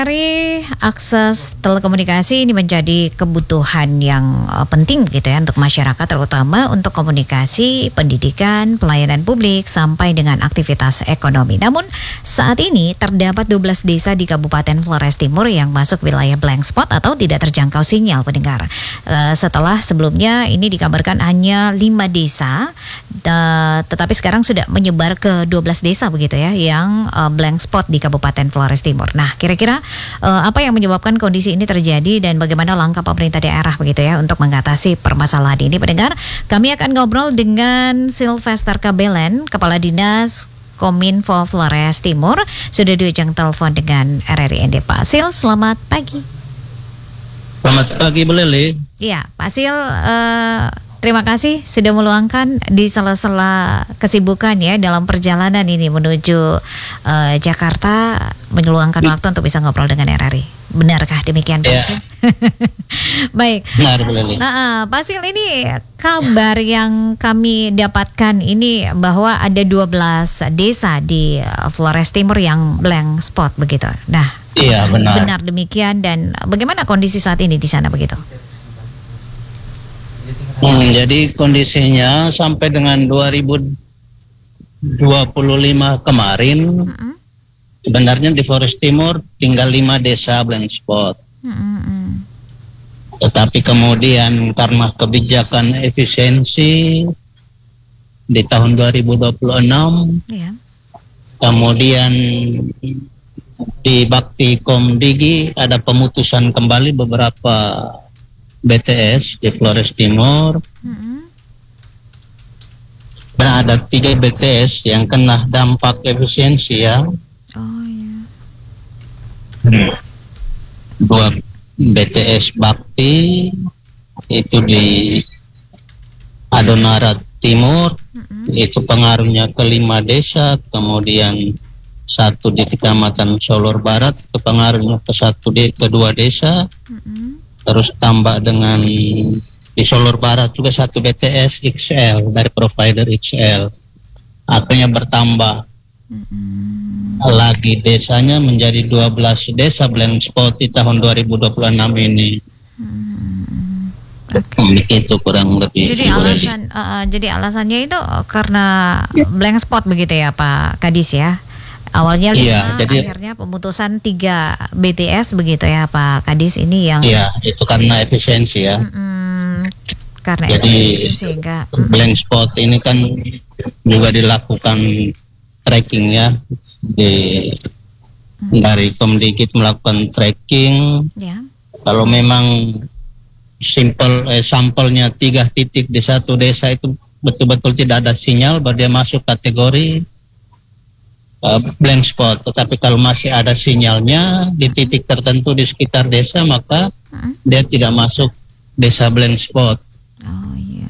Dari akses telekomunikasi ini menjadi kebutuhan yang penting gitu ya untuk masyarakat, terutama untuk komunikasi, pendidikan, pelayanan publik sampai dengan aktivitas ekonomi. Namun saat ini terdapat 12 desa di Kabupaten Flores Timur yang masuk wilayah blank spot atau tidak terjangkau sinyal pendengar. Setelah sebelumnya ini dikabarkan hanya 5 desa, tetapi sekarang sudah menyebar ke 12 desa begitu ya yang blank spot di Kabupaten Flores Timur. Nah, kira-kira apa yang menyebabkan kondisi ini terjadi dan bagaimana langkah pemerintah daerah begitu ya untuk mengatasi permasalahan ini, pendengar? Kami akan ngobrol dengan Sylvester Kabelen, Kepala Dinas Kominfo Flores Timur, sudah di ujung telepon dengan RRI ND. Pak Sil, selamat pagi. Selamat pagi, Bu Lili. Iya, Pak Sil, terima kasih sudah meluangkan di sela-sela kesibukan ya dalam perjalanan ini menuju Jakarta, meluangkan waktu untuk bisa ngobrol dengan RRI. Benarkah demikian, Pak Sil? Baik. Benar, Bu Lili. Nah, Pak Sil, ini kabar yang kami dapatkan ini bahwa ada 12 desa di Flores Timur yang blank spot begitu. Nah, iya, benar. Benar demikian, dan bagaimana kondisi saat ini di sana begitu? Jadi kondisinya sampai dengan 2025 kemarin, sebenarnya di Flores Timur tinggal 5 desa blank spot. Tetapi kemudian karena kebijakan efisiensi di tahun 2026, kemudian di Bakti Komdigi ada pemutusan kembali beberapa BTS di Flores Timur. Dan ada 3 BTS yang kena dampak efisiensi ya. Oh iya. 2 BTS Bakti itu di Adonara Timur, itu pengaruhnya ke 5 desa, kemudian 1 di Kecamatan Solor Barat, pengaruhnya ke 2 desa. Terus tambah dengan di Solor Barat juga 1 BTS XL dari provider XL, akhirnya bertambah lagi desanya menjadi 12 desa blank spot di tahun 2026 ini. Itu kurang lebih. Jadi alasannya itu karena blank spot begitu ya, Pak Kadis ya. Awalnya 5, akhirnya pemutusan 3 BTS begitu ya, Pak Kadis, ini yang... Iya, itu karena efisiensi ya. Karena jadi efisiensi sehingga... blank spot ini kan juga dilakukan tracking ya. Dari Komdikit melakukan tracking. Ya. Kalau memang sampelnya 3 titik di 1 desa itu betul-betul tidak ada sinyal, baru dia masuk kategori blank spot. Tetapi kalau masih ada sinyalnya di titik tertentu di sekitar desa, maka dia tidak masuk desa blank spot. Oh iya.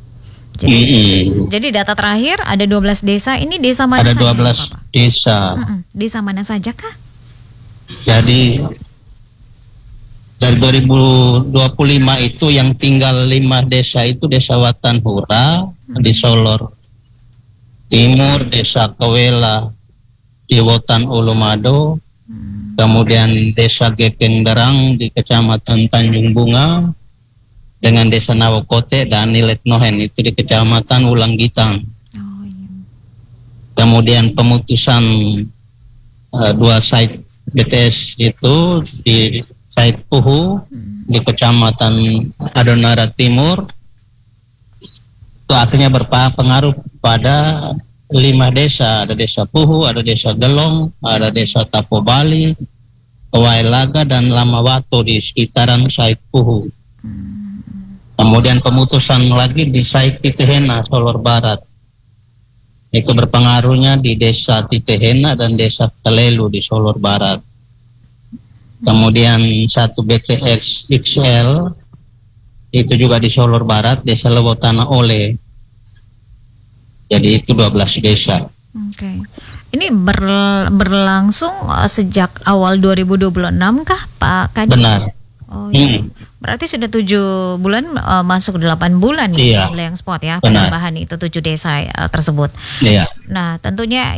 Jadi data terakhir ada 12 desa. Ini desa mana saja? Ada 12 desa. Desa mana saja kah? Jadi dari 2025 itu yang tinggal 5 desa itu Desa Watan Hura di Solor Timur, Desa Kewela di Wotan Ulumado, kemudian Desa Gekeng Derang di Kecamatan Tanjung Bunga, dengan Desa Nawokote dan Nilet Nohen itu di Kecamatan Ulanggitang. Kemudian pemutusan 2 site BTS itu di site Puhu di Kecamatan Adonara Timur, itu akhirnya berpengaruh pada 5 desa. Ada Desa Puhu, ada Desa Gelong, ada Desa Tapo Bali, Wailaga, dan Lamawato di sekitaran site Puhu. Kemudian pemutusan lagi di site Titehena, Solor Barat. Itu berpengaruhnya di Desa Titehena dan Desa Kalelu di Solor Barat. Kemudian 1 BTX XL itu juga di Solor Barat, Desa Lewotana Ole. Jadi itu 12 desa. Oke. Ini berlangsung sejak awal 2026 kah, Pak Kadis? Benar. Oh iya. Berarti sudah 7 bulan masuk 8 bulan iya. Blank spot ya, Benar. penambahan itu 7 desa tersebut. Iya. Nah, tentunya